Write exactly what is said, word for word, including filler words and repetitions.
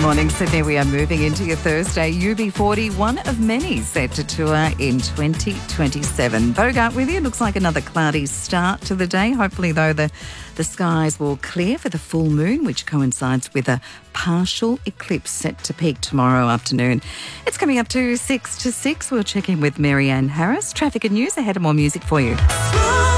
Morning Sydney, we are moving into your Thursday. U B forty, one of many set to tour in twenty twenty-seven. Bogart with you. Looks like another cloudy start to the day. Hopefully, though, the, the skies will clear for the full moon, which coincides with a partial eclipse set to peak tomorrow afternoon. It's coming up to six to six. We'll check in with Mary Ann Harris. Traffic and news ahead, of more music for you.